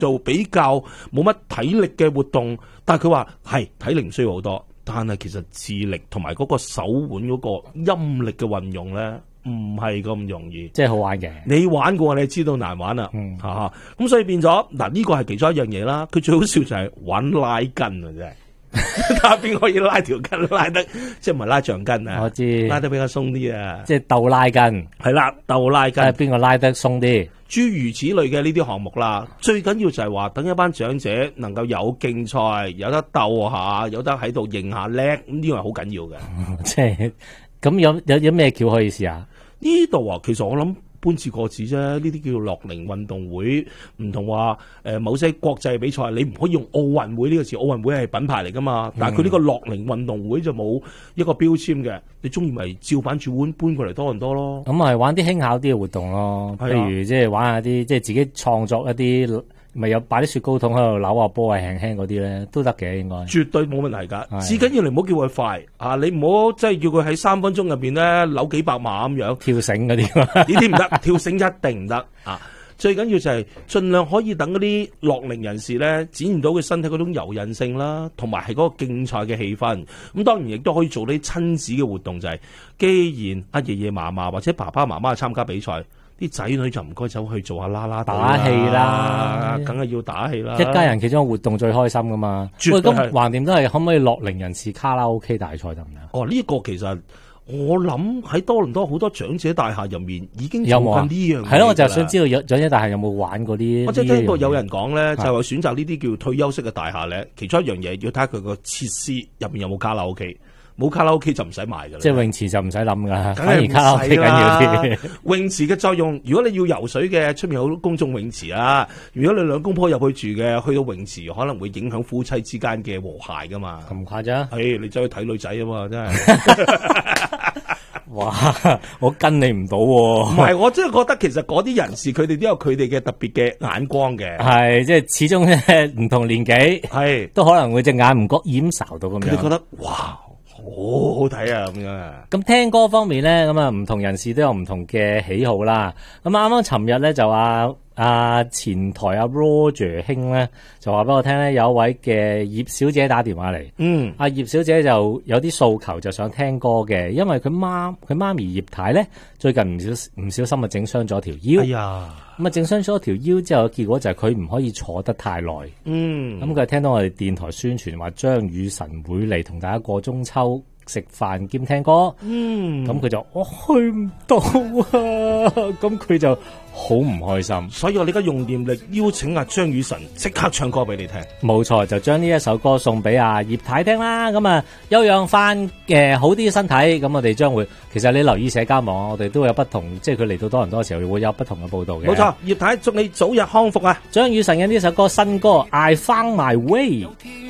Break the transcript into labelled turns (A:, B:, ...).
A: 做比較冇乜體力嘅活動，但係佢話係體力唔需要好多，但係其實智力同埋嗰個手腕嗰個音力嘅運用咧，唔係咁容易。
B: 即係好玩嘅。
A: 你玩過，你知道難玩啦。咁所以變咗嗱，呢個係其中一樣嘢啦。佢最好笑就係玩拉筋啊，真係。睇下邊個可以拉條筋拉得，即係唔係拉橡筋啊？
B: 我知
A: 拉得比較鬆啲啊。
B: 即係鬥拉筋，
A: 係啦，鬥拉筋。
B: 邊個拉得鬆啲？
A: 諸如此類嘅呢啲項目啦，最緊要就係話等一班長者能夠有競賽，有得鬥下，有得喺度認下叻，咁呢個係好緊要嘅。
B: 即係咁有咩橋可以試下？
A: 呢度啊，其實我諗搬字過紙啫，呢啲叫做樂齡運動會，唔同話某些國際比賽，你唔可以用奧運會呢個詞，奧運會係品牌嚟噶嘛，但係佢呢個樂齡運動會就冇一個標籤嘅，你中意咪照板煮碗搬過嚟多倫多咯。
B: 咁咪玩啲輕巧啲嘅活動咯，譬如即係玩下啲即係自己創作一啲。咪有擺啲雪糕筒喺度扭下波啊，輕輕嗰啲咧都得嘅，應該
A: 絕對冇問題㗎。至緊要你唔好叫佢快啊！你唔好即係叫佢喺3分鐘入邊咧扭幾百碼咁樣
B: 跳繩嗰啲，
A: 呢啲唔得，跳繩一定唔得啊！最緊要就係盡量可以等嗰啲樂齡人士咧展現到佢身體嗰種柔韌性啦，同埋係嗰個競賽嘅氣氛。咁當然亦都可以做啲親子嘅活動，就係既然阿爺爺嫲嫲或者爸爸媽媽去參加比賽。啲仔女就唔該走去做下啦啦隊
B: 打氣啦，
A: 梗係要打氣啦。
B: 一家人其中一個活動最開心噶嘛。喂，咁橫掂都係可唔可以樂齡人士卡拉 OK 大賽得唔得？
A: 哦，呢個其實我諗喺多倫多好多長者大廈入面已經做緊呢樣嘢。係咯，
B: 我就想知道長者大廈有冇玩過啲？
A: 我即係聽過有人講咧，就係話選擇呢啲叫退休式嘅大廈咧，其中一樣嘢要睇下佢個設施入面有冇卡拉 OK。冇卡拉 OK 就唔使買㗎啦，
B: 即係泳池就唔使諗㗎，
A: 反
B: 而卡拉 OK 緊要啲。
A: 泳池嘅作用，如果你要游水嘅，出面有好多公眾泳池啊。如果你兩公婆入去住嘅，去到泳池可能會影響夫妻之間嘅和諧㗎嘛。
B: 咁誇張？
A: 係你走去睇女仔啊嘛，真係。
B: 哇！我跟你唔到喎。
A: 唔係，我真係覺得其實嗰啲人士佢哋都有佢哋嘅特別嘅眼光嘅。
B: 係，即係始終咧唔同年紀，係都可能會隻眼唔覺掩睄到咁樣。
A: 佢哋覺得哇！好好睇啊，咁樣啊！
B: 咁聽歌方面咧，咁啊唔同人士都有唔同嘅喜好啦。咁啱啱尋日咧就前台Roger 兄咧就話俾我聽咧，有一位嘅葉小姐打電話嚟。阿葉小姐就有啲訴求，就想聽歌嘅，因為佢媽咪葉太咧最近唔小心啊整傷咗條腰。哎呀！咁啊整傷咗條腰之後，結果就係佢唔可以坐得太耐。咁佢聽到我哋電台宣傳話張雨晨會嚟同大家過中秋食飯兼聽歌。咁佢就我去唔到啊！咁佢就好唔開心。所以我而家用念力邀請阿張雨晨即刻唱歌俾你聽。冇錯，就將呢一首歌送俾阿葉太聽啦。咁啊休養翻好啲身體。咁我哋將會，其實你留意社交網，我哋都會有不同，即係佢嚟到多倫多嘅時候會有不同嘅報道嘅。冇錯，葉太祝你早日康復啊！張雨晨嘅呢首歌新歌 I Found My Way。